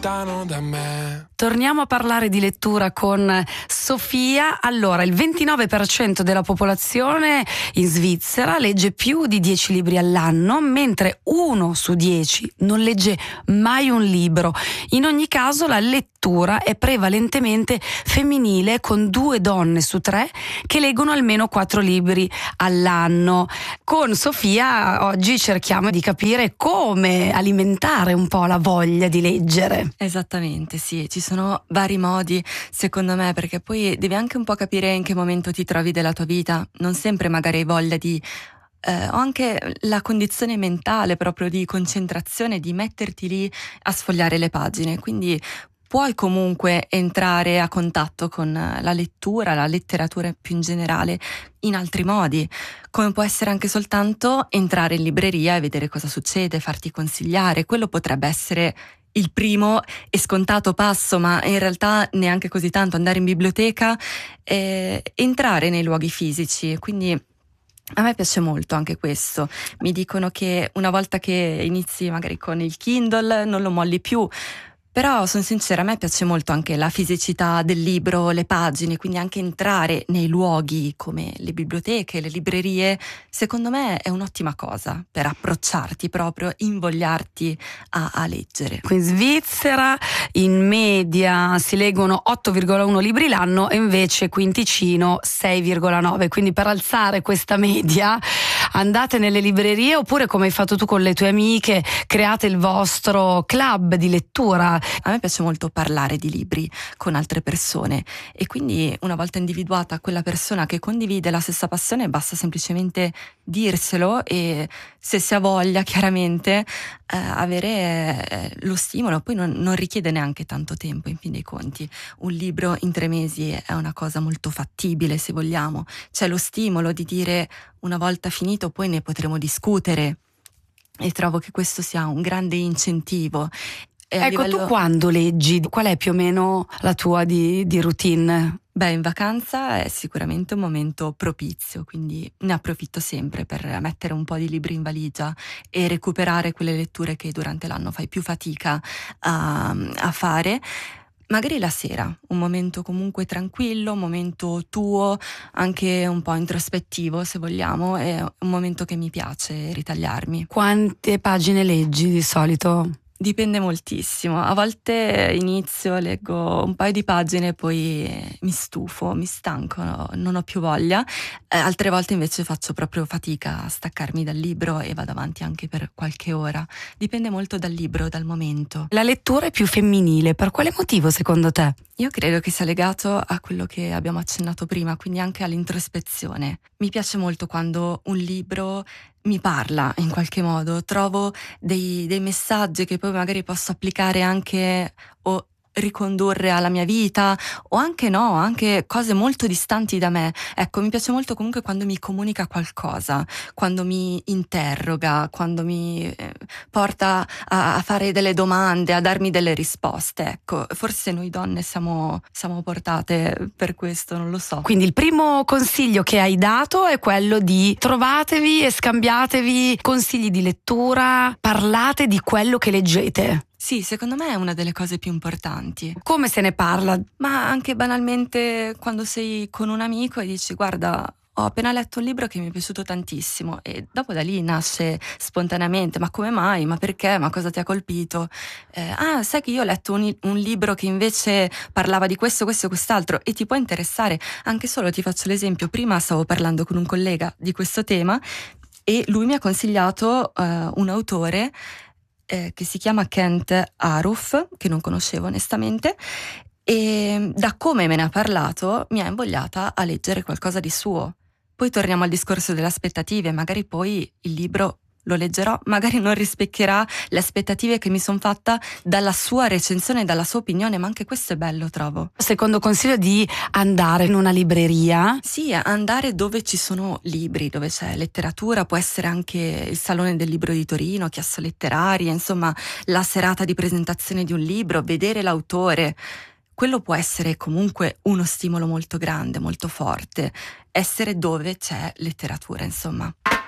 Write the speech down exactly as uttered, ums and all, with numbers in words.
lontano da me. Torniamo a parlare di lettura con Sofia. Allora, il ventinove per cento della popolazione in Svizzera legge più di dieci libri all'anno, mentre uno su dieci non legge mai un libro. In ogni caso, la lettura è prevalentemente femminile, con due donne su tre che leggono almeno quattro libri all'anno. Con Sofia oggi cerchiamo di capire come alimentare un po' la voglia di leggere. Esattamente, sì, ci sono vari modi secondo me, perché poi devi anche un po' capire in che momento ti trovi della tua vita. Non sempre magari hai voglia di eh, o anche la condizione mentale proprio di concentrazione, di metterti lì a sfogliare le pagine, quindi puoi comunque entrare a contatto con la lettura, la letteratura più in generale, in altri modi, come può essere anche soltanto entrare in libreria e vedere cosa succede, farti consigliare. Quello potrebbe essere il primo e scontato passo, ma in realtà neanche così tanto. Andare in biblioteca, eh, entrare nei luoghi fisici, quindi a me piace molto anche questo. Mi dicono che una volta che inizi magari con il Kindle non lo molli più. Però sono sincera, a me piace molto anche la fisicità del libro, le pagine, quindi anche entrare nei luoghi come le biblioteche, le librerie, secondo me è un'ottima cosa per approcciarti proprio, invogliarti a, a leggere. Qui in Svizzera in media si leggono otto virgola uno libri l'anno e invece qui in Ticino sei virgola nove, quindi per alzare questa media andate nelle librerie, oppure come hai fatto tu con le tue amiche, create il vostro club di lettura. A me piace molto parlare di libri con altre persone e quindi una volta individuata quella persona che condivide la stessa passione basta semplicemente dirselo e se si ha voglia chiaramente eh, avere eh, lo stimolo. Poi non, non richiede neanche tanto tempo, in fin dei conti un libro in tre mesi è una cosa molto fattibile, se vogliamo. C'è lo stimolo di dire una volta finito poi ne potremo discutere e trovo che questo sia un grande incentivo. E ecco, livello... tu quando leggi, qual è più o meno la tua di, di routine? Beh, in vacanza è sicuramente un momento propizio, quindi ne approfitto sempre per mettere un po' di libri in valigia e recuperare quelle letture che durante l'anno fai più fatica a, a fare. Magari la sera, un momento comunque tranquillo, un momento tuo, anche un po' introspettivo se vogliamo, è un momento che mi piace ritagliarmi. Quante pagine leggi di solito? Dipende moltissimo, a volte inizio, leggo un paio di pagine, poi mi stufo, mi stanco, no? Non ho più voglia, eh, altre volte invece faccio proprio fatica a staccarmi dal libro e vado avanti anche per qualche ora, dipende molto dal libro, dal momento. La lettura è più femminile, per quale motivo secondo te? Io credo che sia legato a quello che abbiamo accennato prima, quindi anche all'introspezione. Mi piace molto quando un libro mi parla in qualche modo, trovo dei, dei messaggi che poi magari posso applicare anche o ricondurre alla mia vita o anche no, anche cose molto distanti da me. Ecco, mi piace molto comunque quando mi comunica qualcosa, quando mi interroga, quando mi eh, porta a, a fare delle domande, a darmi delle risposte. Ecco, forse noi donne siamo, siamo portate per questo, non lo so. Quindi il primo consiglio che hai dato è quello di trovatevi e scambiatevi consigli di lettura, parlate di quello che leggete. Sì, secondo me è una delle cose più importanti. Come se ne parla? Ma anche banalmente quando sei con un amico e dici guarda, ho appena letto un libro che mi è piaciuto tantissimo e dopo da lì nasce spontaneamente ma come mai, ma perché, ma cosa ti ha colpito? Eh, ah, sai che io ho letto un, un libro che invece parlava di questo, questo e quest'altro e ti può interessare. Anche solo ti faccio l'esempio, prima stavo parlando con un collega di questo tema e lui mi ha consigliato uh, un autore Eh, che si chiama Kent Aruf, che non conoscevo onestamente, e da come me ne ha parlato mi ha invogliata a leggere qualcosa di suo. Poi torniamo al discorso delle aspettative, magari poi il libro lo leggerò, magari non rispecchierà le aspettative che mi sono fatta dalla sua recensione, dalla sua opinione, ma anche questo è bello, trovo. Secondo consiglio di andare in una libreria? Sì, andare dove ci sono libri, dove c'è letteratura, può essere anche il Salone del Libro di Torino, Chiasso Letteraria, insomma la serata di presentazione di un libro, vedere l'autore. Quello può essere comunque uno stimolo molto grande, molto forte, essere dove c'è letteratura, insomma.